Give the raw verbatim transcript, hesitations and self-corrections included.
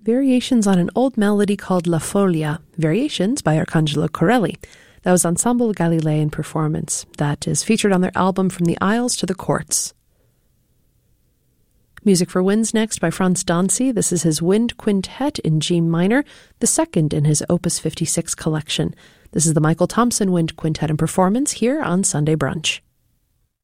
Variations on an old melody called La Folia, Variations by Arcangelo Corelli. That was Ensemble Galilean performance. That is featured on their album From the Isles to the Courts. Music for Winds next by Franz Dancy. This is his Wind Quintet in G minor, the second in his Opus fifty-six collection. This is the Michael Thompson Wind Quintet in performance here on Sunday Brunch.